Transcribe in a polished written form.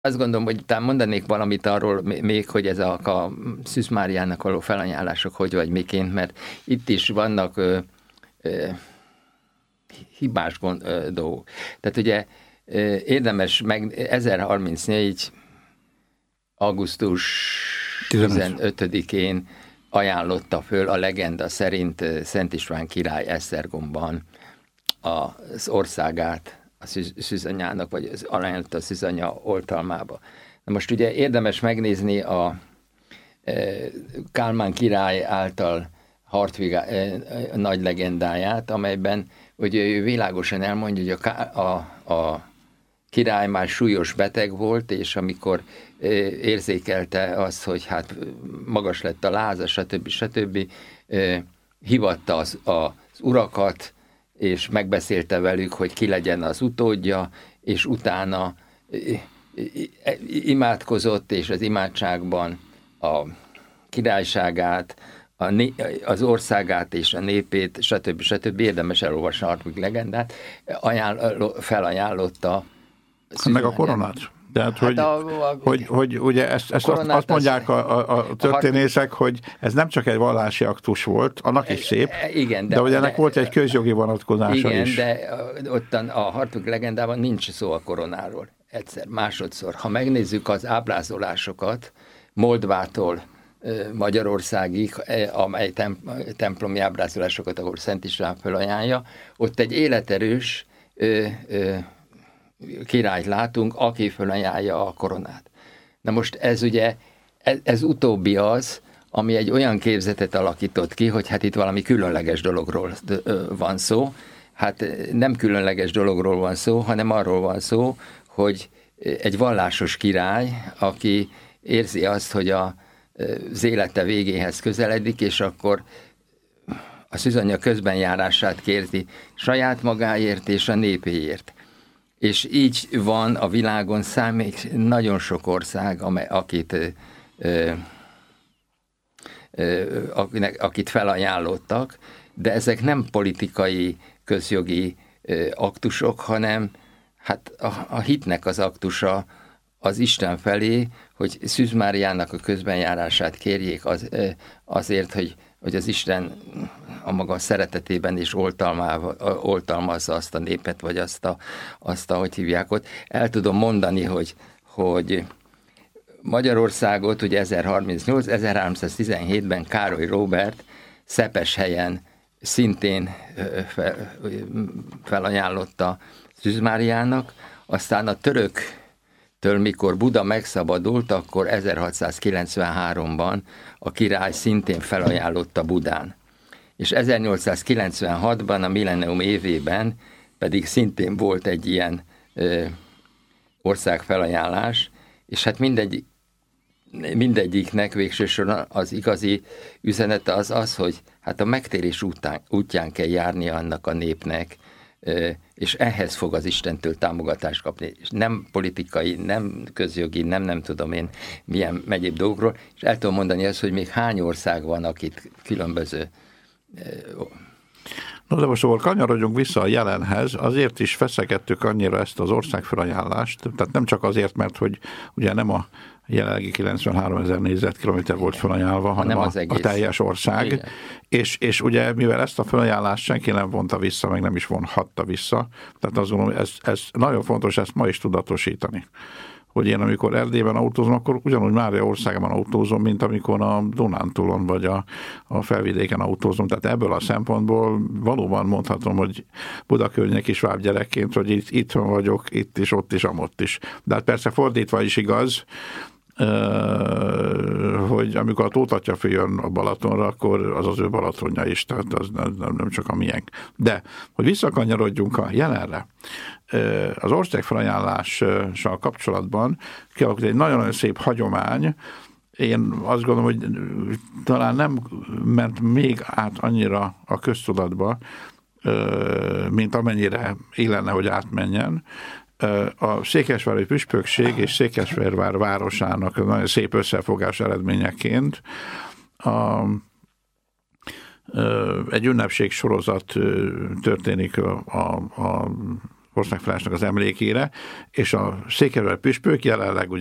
Azt gondolom, hogy talán mondanék valamit arról még, hogy ezek a Szűz Máriának való felajánlások hogy vagy miként, mert itt is vannak hibás dolgok. Tehát ugye érdemes meg 1034. augusztus 15-én ajánlotta föl a legenda szerint Szent István király Esztergomban az országát a szűzanyának, vagy az ajánlotta a szűzanya oltalmába. Na most ugye érdemes megnézni a Kálmán király által nagy legendáját, amelyben ugye ő világosan elmondja, hogy a király már súlyos beteg volt, és amikor érzékelte azt, hogy hát magas lett a láza, stb. Hivatta az urakat, és megbeszélte velük, hogy ki legyen az utódja, és utána imádkozott, és az imádságban a királyságát, az országát és a népét, stb. Érdemes elolvasni a harmadik legendát, felajánlotta. Meg a koronát. Tehát, hogy ugye azt mondják a történészek, hogy ez nem csak egy vallási aktus volt, annak is szép, igen, de hogy ennek volt egy közjogi vonatkozása is. Igen, de ottan a harmadik legendában nincs szó a koronáról. Egyszer, másodszor. Ha megnézzük az ábrázolásokat, Moldvától Magyarországig, amely templomi ábrázolásokat, ahol Szent István felajánlja, ott egy életerős királyt látunk, aki felajánlja a koronát. Na most ez ugye, ez utóbbi az, ami egy olyan képzetet alakított ki, hogy hát itt valami különleges dologról van szó. Hát nem különleges dologról van szó, hanem arról van szó, hogy egy vallásos király, aki érzi azt, hogy az élete végéhez közeledik, és akkor a szűzanya közbenjárását kérti saját magáért és a népéért. És így van a világon számít nagyon sok ország, akit felajánlottak, de ezek nem politikai, közjogi aktusok, hanem hát a hitnek az aktusa az Isten felé, hogy Szűz Máriának a közbenjárását kérjék azért, hogy az Isten a maga szeretetében is oltalmazza azt a népet, vagy azt hogy hívják ott. El tudom mondani, hogy Magyarországot ugye 1317-ben Károly Róbert Szepeshelyen szintén felajánlotta Szűz Máriának, aztán a töröktől, mikor Buda megszabadult, akkor 1693-ban a király szintén felajánlotta Budán. És 1896-ban, a millennium évében pedig szintén volt egy ilyen országfelajánlás, és hát mindegyiknek végső soron az igazi üzenete az, hogy hát a megtérés útján kell járni annak a népnek, és ehhez fog az Istentől támogatást kapni. És nem politikai, nem közjogi, nem tudom én milyen egyéb dolgokról, és el tudom mondani azt, hogy még hány ország van, akit különböző... No, de most, ahol kanyarodjunk vissza a jelenhez, azért is feszegettük annyira ezt az országfelajánlást, tehát nem csak azért, mert hogy ugye nem a jelenlegi 93 000 négyzetkilométer volt felajánlva, hanem a teljes ország. És ugye, mivel ezt a felajánlást senki nem vonta vissza, meg nem is vonhatta vissza, tehát azt gondolom, ez nagyon fontos ezt ma is tudatosítani. Hogy én amikor Erdélyben autózom, akkor ugyanúgy Mária országban autózom, mint amikor a Dunántúlon vagy a felvidéken autózom. Tehát ebből a szempontból valóban mondhatom, hogy Budakörnyéki sváb gyerekként, hogy itt vagyok, itt is, ott is, amott is. De hát persze fordítva is igaz, hogy amikor a Tóth Atya jön a Balatonra, akkor az az ő Balatonja is, tehát az nem csak a miénk. De, hogy visszakanyarodjunk a jelenre, az országfelajánlással kapcsolatban kialakult egy nagyon-nagyon szép hagyomány. Én azt gondolom, hogy talán nem ment még át annyira a köztudatba, mint amennyire illene, hogy átmenjen. A székesvári püspökség és Székesfehérvár városának nagyon szép összefogás eredményeként egy ünnepség sorozat történik a országfelállásnak az emlékére, és a székelyudvari püspök jelenleg